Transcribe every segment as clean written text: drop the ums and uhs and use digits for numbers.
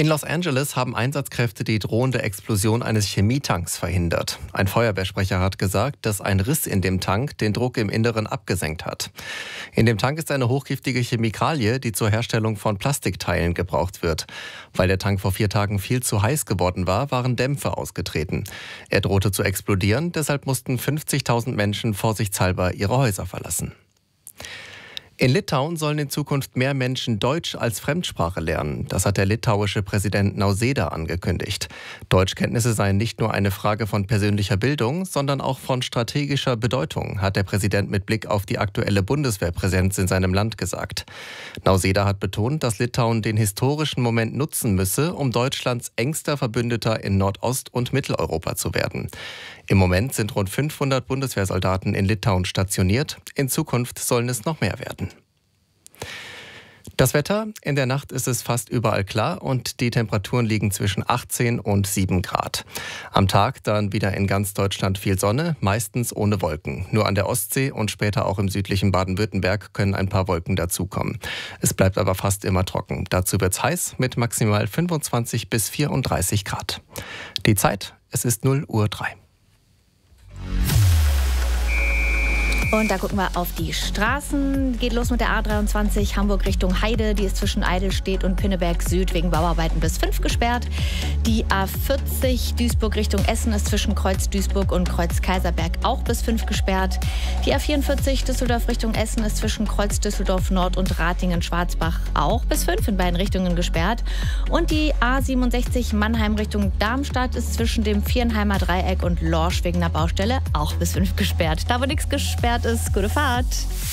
In Los Angeles haben Einsatzkräfte die drohende Explosion eines Chemietanks verhindert. Ein Feuerwehrsprecher hat gesagt, dass ein Riss in dem Tank den Druck im Inneren abgesenkt hat. In dem Tank ist eine hochgiftige Chemikalie, die zur Herstellung von Plastikteilen gebraucht wird. Weil der Tank vor 4 Tagen viel zu heiß geworden war, waren Dämpfe ausgetreten. Er drohte zu explodieren, deshalb mussten 50.000 Menschen vorsichtshalber ihre Häuser verlassen. In Litauen sollen in Zukunft mehr Menschen Deutsch als Fremdsprache lernen. Das hat der litauische Präsident Nausėda angekündigt. Deutschkenntnisse seien nicht nur eine Frage von persönlicher Bildung, sondern auch von strategischer Bedeutung, hat der Präsident mit Blick auf die aktuelle Bundeswehrpräsenz in seinem Land gesagt. Nausėda hat betont, dass Litauen den historischen Moment nutzen müsse, um Deutschlands engster Verbündeter in Nordost- und Mitteleuropa zu werden. Im Moment sind rund 500 Bundeswehrsoldaten in Litauen stationiert. In Zukunft sollen es noch mehr werden. Das Wetter: In der Nacht ist es fast überall klar und die Temperaturen liegen zwischen 18 und 7 Grad. Am Tag dann wieder in ganz Deutschland viel Sonne, meistens ohne Wolken. Nur an der Ostsee und später auch im südlichen Baden-Württemberg können ein paar Wolken dazukommen. Es bleibt aber fast immer trocken. Dazu wird's heiß mit maximal 25 bis 34 Grad. Die Zeit: Es ist 0:03 Uhr. Und da gucken wir auf die Straßen. Geht los mit der A23 Hamburg Richtung Heide. Die ist zwischen Eidelstedt und Pinneberg Süd wegen Bauarbeiten bis 5 gesperrt. Die A40 Duisburg Richtung Essen ist zwischen Kreuz Duisburg und Kreuz Kaiserberg auch bis 5 gesperrt. Die A44 Düsseldorf Richtung Essen ist zwischen Kreuz Düsseldorf Nord und Ratingen-Schwarzbach auch bis 5 in beiden Richtungen gesperrt. Und die A67 Mannheim Richtung Darmstadt ist zwischen dem Viernheimer Dreieck und Lorsch wegen einer Baustelle auch bis 5 gesperrt. Da wo nichts gesperrt ist, gute Fahrt.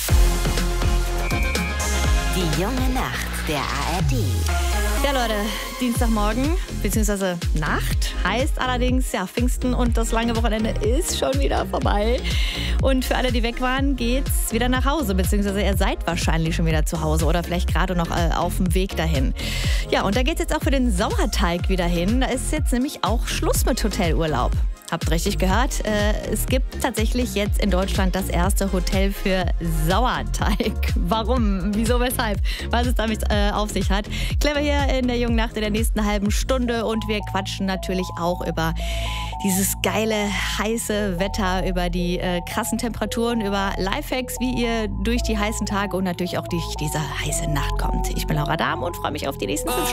Die junge Nacht der ARD. Ja Leute, Dienstagmorgen bzw. Nacht heißt allerdings, ja, Pfingsten und das lange Wochenende ist schon wieder vorbei. Und für alle, die weg waren, geht's wieder nach Hause, beziehungsweise ihr seid wahrscheinlich schon wieder zu Hause oder vielleicht gerade noch auf dem Weg dahin. Ja, und da geht's jetzt auch für den Sauerteig wieder hin. Da ist jetzt nämlich auch Schluss mit Hotelurlaub. Habt richtig gehört, es gibt tatsächlich jetzt in Deutschland das erste Hotel für Sauerteig. Warum? Wieso? Weshalb? Was es damit auf sich hat? Klären wir hier in der jungen Nacht in der nächsten halben Stunde. Und wir quatschen natürlich auch über dieses geile, heiße Wetter, über die krassen Temperaturen, über Lifehacks, wie ihr durch die heißen Tage und natürlich auch durch diese heiße Nacht kommt. Ich bin Laura Dahm und freue mich auf die nächsten 5 Stunden.